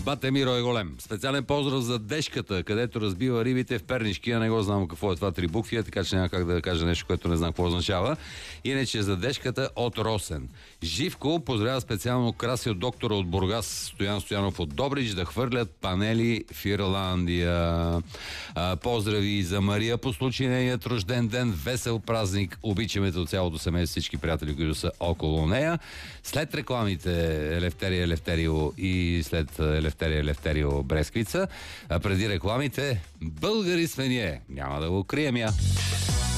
Бате Миро е голем. Специален поздрав за Дешката, където разбива рибите в Пернишкия. Не го знам какво е това 3 букви, така че няма как да кажа нещо, което не знам какво означава. Иначе за Дешката от Росен. Живко поздравява специално Краси от доктора от Бургас, Стоян Стоянов от Добрич, да хвърлят панели в Ирландия. Поздрави за Мария по случай нейният рожден ден. Весел празник. Обичаме от цялото семейство, всички приятели, които са около нея. След рекламите Елефтерия Елефтерио и след Елефтерия Елефтерио Бресквица, а преди рекламите Българи сме ние. Няма да го крием я.